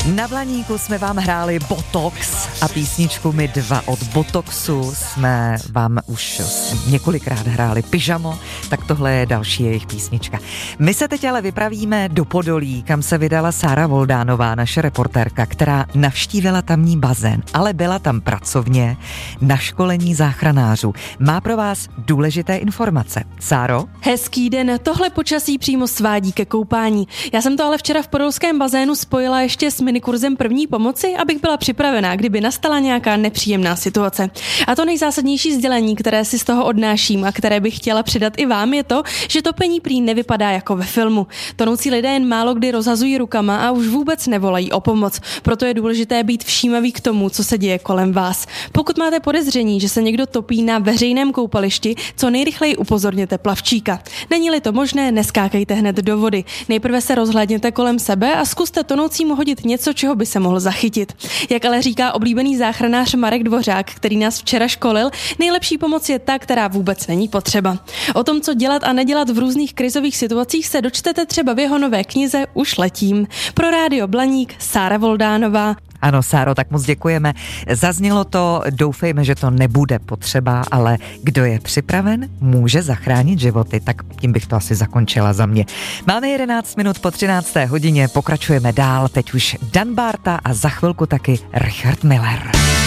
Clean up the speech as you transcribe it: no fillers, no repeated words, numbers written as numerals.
Na Blaníku jsme vám hráli Botox a písničku My dva od Botoxu jsme vám už několikrát hráli Pyžamo, tak tohle je další jejich písnička. My se teď ale vypravíme do Podolí, kam se vydala Sára Voldánová, naše reportérka, která navštívila tamní bazén, ale byla tam pracovně na školení záchranářů. Má pro vás důležité informace. Sáro? Hezký den, tohle počasí přímo svádí ke koupání. Já jsem to ale včera v podolském bazénu spojila ještě s minikurzem první pomoci, abych byla připravená, kdyby nastala nějaká nepříjemná situace. A to nejzásadnější sdělení, které si z toho odnáším a které bych chtěla předat i vám, je to, že topení prý nevypadá jako ve filmu. Tonoucí lidé jen málo kdy rozhazují rukama a už vůbec nevolají o pomoc. Proto je důležité být všímavý k tomu, co se děje kolem vás. Pokud máte podezření, že se někdo topí na veřejném koupališti, co nejrychleji upozorněte plavčíka. Není-li to možné, neskákejte hned do vody. Nejprve se rozhlédněte kolem sebe a zkuste tonoucímu hodit něco, čeho by se mohl zachytit. Jak ale říká oblíbený záchranář Marek Dvořák, který nás včera školil, nejlepší pomoc je ta, která vůbec není potřeba. O tom, co dělat a nedělat v různých krizových situacích, se dočtete třeba v jeho nové knize Už letím. Pro Rádio Blaník Sára Voldánová. Ano, Sáro, tak moc děkujeme. Zaznělo to, doufejme, že to nebude potřeba, ale kdo je připraven, může zachránit životy. Tak tím bych to asi zakončila za mě. Máme 11 minut po 13. hodině, pokračujeme dál. Teď už Dan Bárta a za chvilku taky Richard Miller.